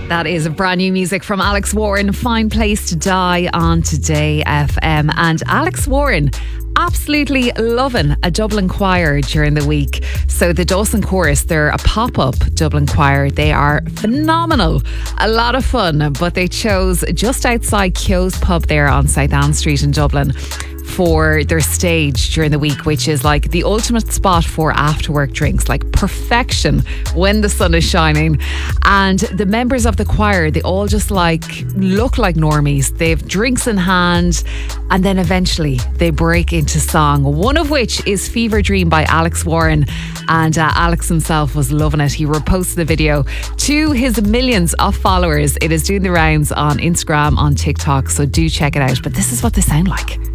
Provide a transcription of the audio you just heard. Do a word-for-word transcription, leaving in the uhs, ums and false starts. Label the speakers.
Speaker 1: That is brand new music from Alex Warren, Fine Place to Die on Today F M. And Alex Warren absolutely loving a Dublin choir during the week. So the Dawson Chorus, they're a pop-up Dublin choir. They are phenomenal, a lot of fun, but they chose just outside Keogh's pub there on South Anne Street in Dublin for their stage during the week, which is like the ultimate spot for after work drinks, like perfection when the sun is shining. And the members of the choir, they all just like look like normies. They have drinks in hand, and then eventually they break into song, one of which is Fever Dream by Alex Warren. And uh, Alex himself was loving it. He reposted the video to his millions of followers. It is doing the rounds on Instagram, on TikTok, so do check it out. But this is what they sound like.